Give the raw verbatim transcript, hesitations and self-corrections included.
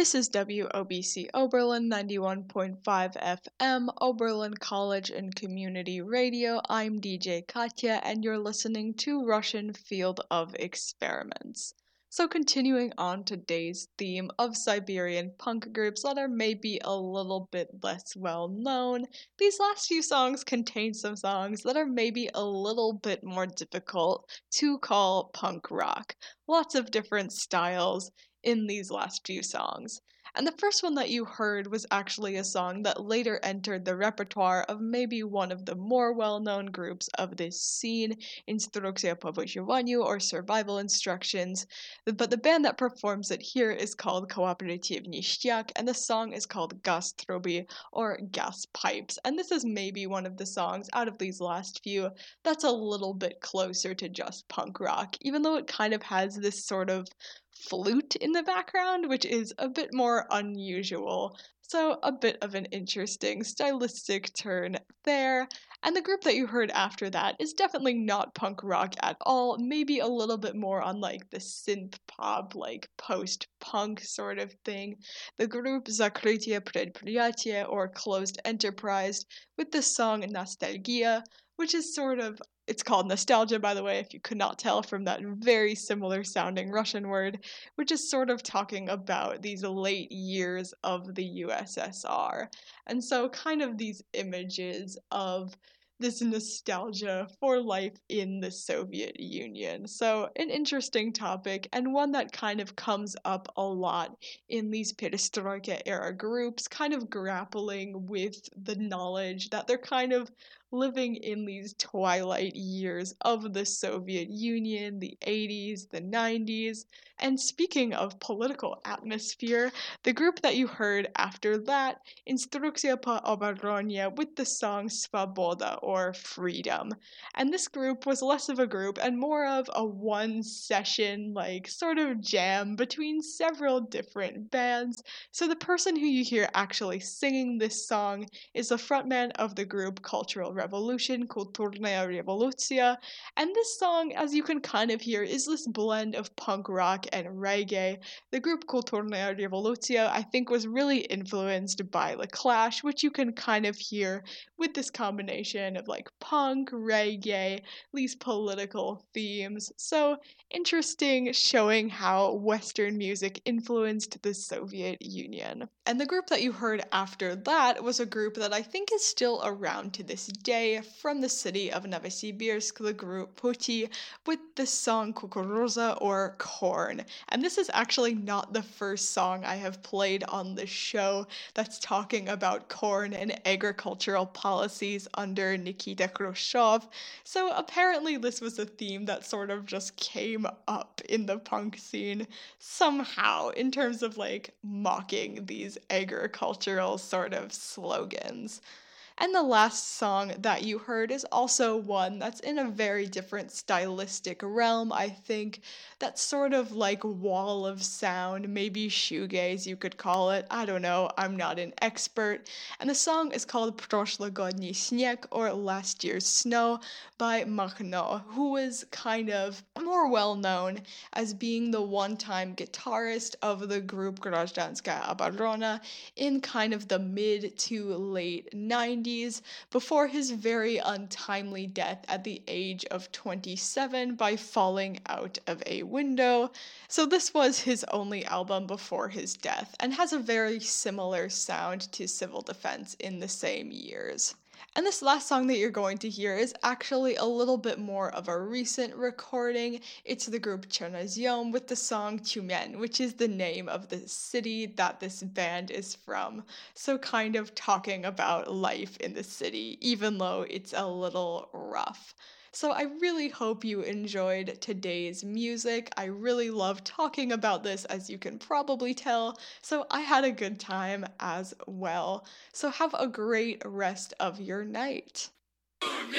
This is W O B C Oberlin ninety-one point five F M, Oberlin College and Community Radio. I'm D J Katya, and you're listening to Russian Field of Experiments. So continuing on today's theme of Siberian punk groups that are maybe a little bit less well known, these last few songs contain some songs that are maybe a little bit more difficult to call punk rock. Lots of different styles in these last few songs. And the first one that you heard was actually a song that later entered the repertoire of maybe one of the more well-known groups of this scene, Instrukcja po wyживанию, or Survival Instructions. But the band that performs it here is called Kooperativ Nishtiak, and the song is called Gaz Truby, or Gas Pipes. And this is maybe one of the songs out of these last few that's a little bit closer to just punk rock, even though it kind of has this sort of flute in the background, which is a bit more unusual. So a bit of an interesting stylistic turn there. And the group that you heard after that is definitely not punk rock at all, maybe a little bit more on like the synth pop, like post-punk sort of thing. The group Zakrytie Предприятие, or Closed Enterprise, with the song Nostalgia, which is sort of, it's called nostalgia, by the way, if you could not tell from that very similar sounding Russian word, which is sort of talking about these late years of the U S S R. And so kind of these images of this nostalgia for life in the Soviet Union. So an interesting topic, and one that kind of comes up a lot in these Perestroika era groups, kind of grappling with the knowledge that they're kind of living in these twilight years of the Soviet Union, the eighties, the nineties. And speaking of political atmosphere, the group that you heard after that, Instrukcja po oboronie, with the song Svoboda, or Freedom. And this group was less of a group and more of a one session, like, sort of jam between several different bands. So the person who you hear actually singing this song is the frontman of the group Cultural Revolution, Kulturная Revolucja, and this song, as you can kind of hear, is this blend of punk rock and reggae. The group Kulturная Revolucja, I think, was really influenced by The Clash, which you can kind of hear with this combination of like punk, reggae, these political themes. So interesting, showing how Western music influenced the Soviet Union. And the group that you heard after that was a group that I think is still around to this day, from the city of Novosibirsk, the group Putti, with the song Kukuruza, or Corn. And this is actually not the first song I have played on the show that's talking about corn and agricultural policies under Nikita Khrushchev. So apparently this was a theme that sort of just came up in the punk scene somehow, in terms of like mocking these agricultural sort of slogans. And the last song that you heard is also one that's in a very different stylistic realm, I think. That's sort of like wall of sound, maybe shoegaze you could call it. I don't know, I'm not an expert. And the song is called Proshlogodny Sneg, or Last Year's Snow, by Makhno, who was kind of more well known as being the one-time guitarist of the group Grazdanskaya Oborona in kind of the mid to late nineties, before his very untimely death at the age of twenty-seven by falling out of a window. So this was his only album before his death, and has a very similar sound to Civil Defense in the same years. And this last song that you're going to hear is actually a little bit more of a recent recording. It's the group Chernozyom with the song Tyumen, which is the name of the city that this band is from. So kind of talking about life in the city, even though it's a little rough. So I really hope you enjoyed today's music. I really love talking about this, as you can probably tell, so I had a good time as well. So have a great rest of your night.